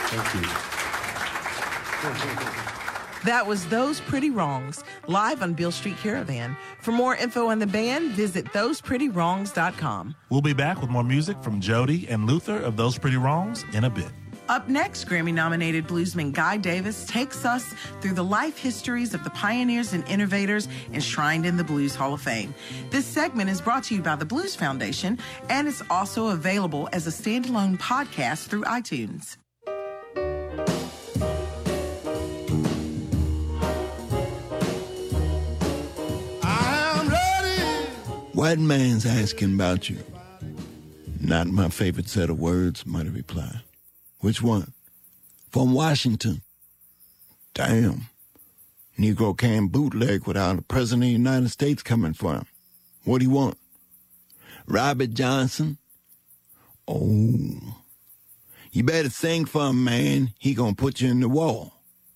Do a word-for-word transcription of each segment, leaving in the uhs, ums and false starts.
Thank you. That was Those Pretty Wrongs, live on Beale Street Caravan. For more info on the band, visit those pretty wrongs dot com. We'll be back with more music from Jody and Luther of Those Pretty Wrongs in a bit. Up next, Grammy-nominated bluesman Guy Davis takes us through the life histories of the pioneers and innovators enshrined in the Blues Hall of Fame. This segment is brought to you by the Blues Foundation, and it's also available as a standalone podcast through iTunes. White man's asking about you. Not my favorite set of words, Muddy replied. Which one? From Washington. Damn. Negro can't bootleg without the President of the United States coming for him. What do you want? Robert Johnson? Oh. You better sing for him, man. He gonna put you in the wall.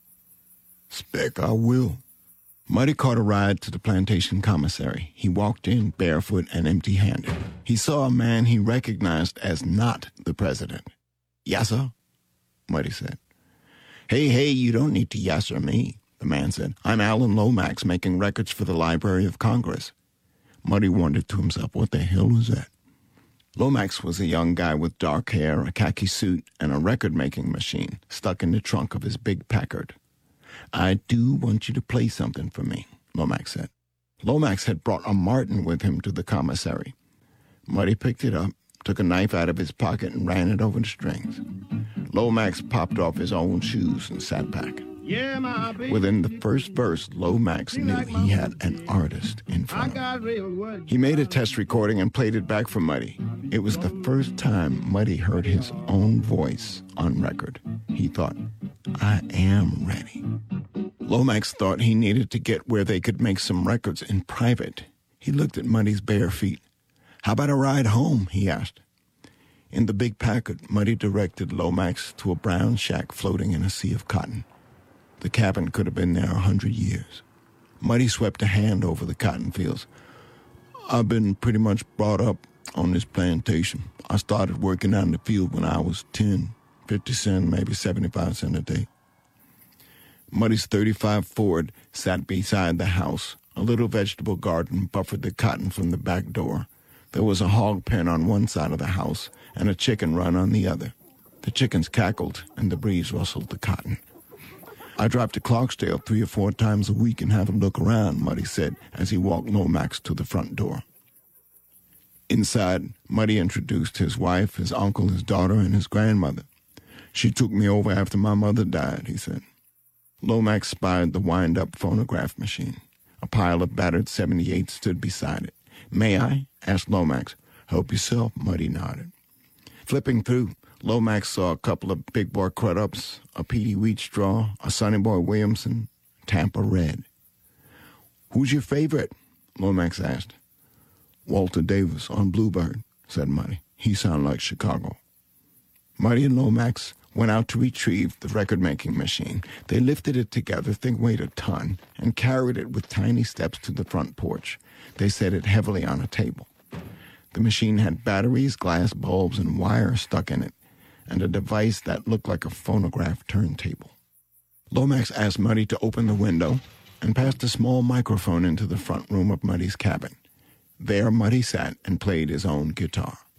Spec, I will. Muddy caught a ride to the plantation commissary. He walked in barefoot and empty-handed. He saw a man he recognized as not the president. Yasser, Muddy said. Hey, hey, you don't need to yasser me, the man said. I'm Alan Lomax, making records for the Library of Congress. Muddy wondered to himself, what the hell was that? Lomax was a young guy with dark hair, a khaki suit, and a record-making machine stuck in the trunk of his big Packard. I do want you to play something for me, Lomax said. Lomax had brought a Martin with him to the commissary. Muddy picked it up, took a knife out of his pocket, and ran it over the strings. Lomax popped off his own shoes and sat back. Yeah, my baby. Within the first verse, Lomax knew he had an artist in front of him. He made a test recording and played it back for Muddy. It was the first time Muddy heard his own voice on record. He thought, I am ready. Lomax thought he needed to get where they could make some records in private. He looked at Muddy's bare feet. How about a ride home, he asked. In the big Packard, Muddy directed Lomax to a brown shack floating in a sea of cotton. The cabin could have been there a hundred years. Muddy swept a hand over the cotton fields. I've been pretty much brought up on this plantation. I started working out in the field when I was ten, fifty cents, maybe seventy-five cents a day. Muddy's thirty-five Ford sat beside the house. A little vegetable garden buffered the cotton from the back door. There was a hog pen on one side of the house and a chicken run on the other. The chickens cackled and the breeze rustled the cotton. I drive to Clarksdale three or four times a week and have a look around, Muddy said as he walked Lomax to the front door. Inside, Muddy introduced his wife, his uncle, his daughter, and his grandmother. She took me over after my mother died, he said. Lomax spied the wind-up phonograph machine. A pile of battered seventy-eights stood beside it. May I? Asked Lomax. Help yourself, Muddy nodded. Flipping through, Lomax saw a couple of Big Boy Crudups, a Petey Wheatstraw, a Sonny Boy Williamson, Tampa Red. Who's your favorite? Lomax asked. Walter Davis on Bluebird, said Muddy. He sounded like Chicago. Muddy and Lomax went out to retrieve the record-making machine. They lifted it together, think weighed a ton, and carried it with tiny steps to the front porch. They set it heavily on a table. The machine had batteries, glass bulbs, and wire stuck in it, and a device that looked like a phonograph turntable. Lomax asked Muddy to open the window and passed a small microphone into the front room of Muddy's cabin. There Muddy sat and played his own guitar.